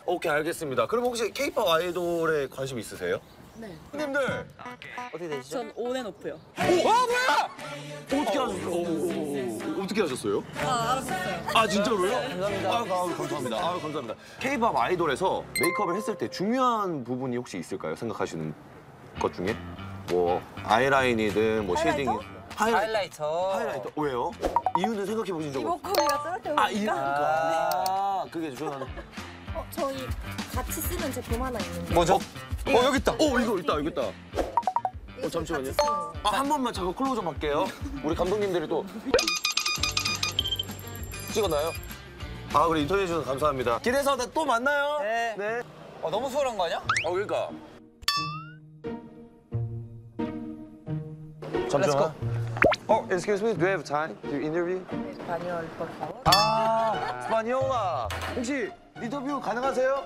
오케이, 알겠습니다. 그럼 혹시 K-pop 아이돌에 관심 있으세요? 네. 님들 어떻게 되시죠? 전 온앤오프요. 뭐야? 어떻게 하셨어요? 어떻게 하셨어요? 알았어요. 아, 진짜로요? 감사합니다. 감사합니다. 감사합니다. K-pop 아이돌에서 메이크업을 했을 때 중요한 부분이 혹시 있을까요? 생각하시는 것 중에? 뭐 아이라인이든 뭐 쉐딩. 하이라이터. 왜요? 이유는 생각해 보신 적 없어요? 이목구비가 저렇게 보니까. 그게 중요한. 저희 같이 쓰는 제품 하나 있는데. 뭐죠? 여기 있다. 이거 있다. 잠시만요. 같이 쓰는 거. 한 번만 잠깐 클로즈업 할게요. 우리 감독님들이 또 찍었나요? 그래 인터뷰해 주셔서 감사합니다. 길에서 또 만나요. 네. 너무 수월한 거 아니야? 그러니까. Let's 잠시만. Excuse me, do you have time to interview? español, por favor. 스파니올라. 혹시 인터뷰 가능하세요?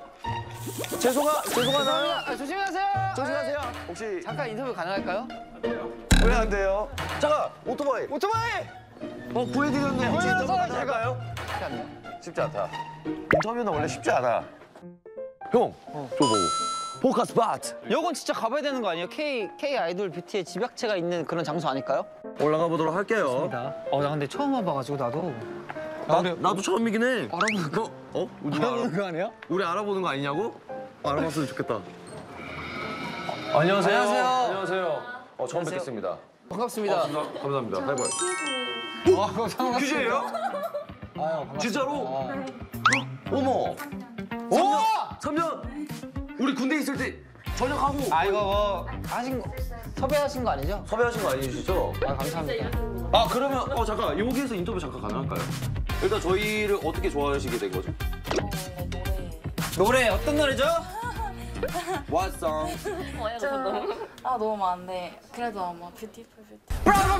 죄송하나요? 조심하세요. 혹시 잠깐 인터뷰 가능할까요? 왜 안 돼요? 잠깐, 오토바이. 구해드렸네. 혹시 인터뷰 가능할까요? 쉽지 않네요. 쉽지 않다. 인터뷰는 원래 쉽지 않아. 형, 저 보고. 포커 스팟. 요건 진짜 가봐야 되는 거 아니에요? K 아이돌 뷰티의 집약체가 있는 그런 장소 아닐까요? 올라가 보도록 할게요. 나 근데 처음 와봐가지고 나도. 나도 처음이긴 해. 알아보는 거. 알아보는 거 아니야? 우리 알아보는 거 아니냐고? 알아봤으면 좋겠다. 안녕하세요. 안녕하세요. 처음 안녕하세요. 뵙겠습니다. 반갑습니다. 감사합니다. 하이볼. 반갑습니다. 퀴즈예요? 반갑습니다. 진짜로? 어머. 3년. 우리 군대 있을 때 전역하고. 이거 섭외하신 거 아니죠? 섭외하신 거 아니시죠? 감사합니다. 그러면 잠깐 여기에서 인터뷰 잠깐 가능할까요? 일단 저희를 어떻게 좋아하시게 된 거죠? 노래 어떤 노래죠? What song? 너무 많은데 그래도 아마 뷰티풀 뷰티.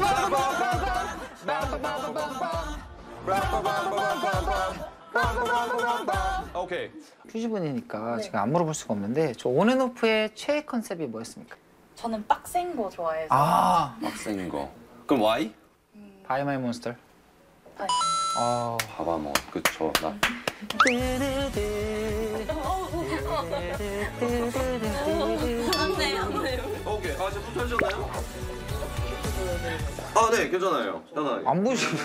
오케이. 퓨즈분이니까 제가 안 물어볼 수가 없는데 저 온앤오프의 최애 컨셉이 뭐였습니까? 저는 빡센 거 좋아해서. 빡센 거. 그럼 why? 바이 마이 몬스터. 네. 봐봐 뭐 그쵸 나. 안돼. 오케이. 지금 찾으셨나요? 네 괜찮아요. 안 보시고.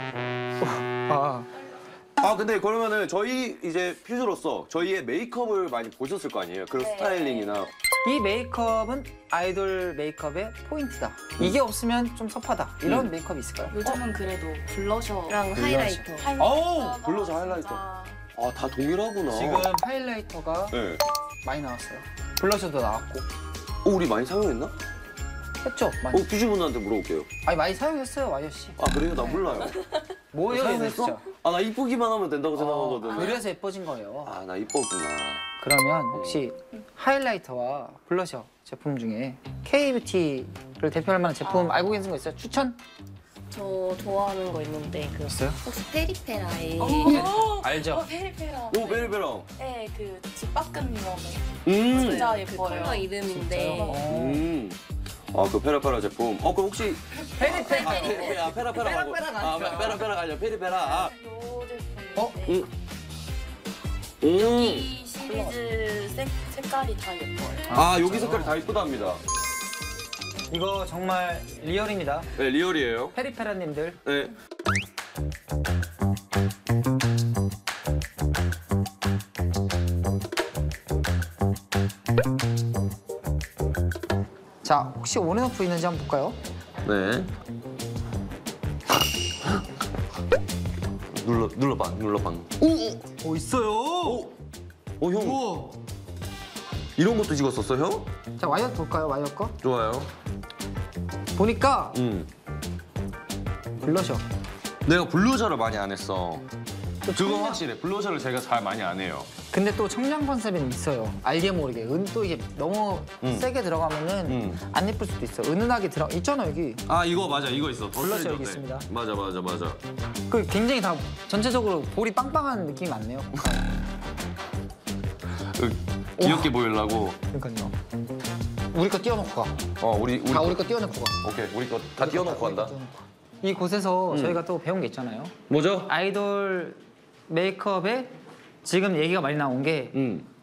근데 그러면은 저희 이제 퓨즈로서 저희의 메이크업을 많이 보셨을 거 아니에요? 그런 스타일링이나. 이 메이크업은 아이돌 메이크업의 포인트다. 이게 없으면 좀 섭하다. 이런 메이크업이 있을까요? 요즘은 그래도 블러셔랑 하이라이터. 블러셔 하이라이터. 다 동일하구나. 지금 하이라이터가 네. 많이 나왔어요. 블러셔도 나왔고. 우리 많이 사용했나? 했죠? 많이. 퓨즈분한테 물어볼게요. 많이 사용했어요, 와이어 씨. 그래요? 나 몰라요. 뭐예요, 사용했어? 진짜? 나 이쁘기만 하면 된다고 생각하거든. 그래서 예뻐진 거예요. 나 이뻤구나. 그러면 혹시 하이라이터와 블러셔 제품 중에 K-뷰티를 대표할 만한 제품 알고 계신 거 있어요? 추천? 저 좋아하는 거 있는데 있어요? 혹시 페리페라의 알죠? 페리페라. 베리베랑. 네, 집밥금 유명해. 진짜 예뻐요. 컬러 이름인데. 그 페라페라 제품. 그럼 혹시 페리페라. 페라페라 말고. 페라페라가 아니라 페리페라. 요 제품인데 이 시리즈 색깔이 다 예뻐요. 여기 색깔이 다 이쁘답니다. 이거 정말 리얼입니다. 네, 리얼이에요. 페리페라님들. 네. 자, 혹시 온앤오프 있는지 한번 볼까요? 네. 눌러봐. 오, 있어요. 형. 우와. 이런 것도 찍었었어, 형? 자, 와이어 볼까요, 와이어 거? 좋아요. 보니까 블러셔. 내가 블러셔를 많이 안 했어. 그건 확실해. 블러셔를 제가 잘 많이 안 해요. 근데 또 청량 컨셉은 있어요. 알게 모르게. 또 이게 너무 세게 들어가면은 안 예쁠 수도 있어. 은은하게 있잖아, 여기. 이거 맞아. 이거 있어. 블러셔 여기 있습니다. 맞아. 그 굉장히 다 전체적으로 볼이 빵빵한 느낌이 많네요. 귀엽게 보이려고. 그러니까요. 우리 거 띄워놓고 가. 우리 다 우리 거 띄워놓고 가. 오케이. 우리 거 다 띄워놓고 간다. 이곳에서 저희가 또 배운 게 있잖아요. 뭐죠? 아이돌 메이크업의 지금 얘기가 많이 나온 게 음.